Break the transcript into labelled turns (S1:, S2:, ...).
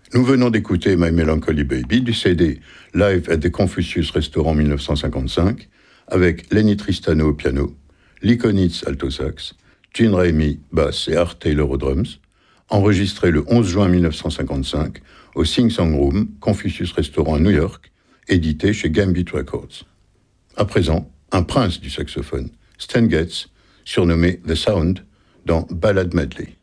S1: Nous venons d'écouter My Melancholy Baby du CD Live at the Confucius Restaurant 1955 avec Lenny Tristano au piano, Lee Konitz alto sax, Gene Ramey basse et Art Taylor aux drums, enregistré le 11 juin 1955 au Sing Song Room, Confucius Restaurant à New York, édité chez Gambit Records. À présent, un prince du saxophone, Stan Getz, surnommé The Sound, dans Ballad Medley.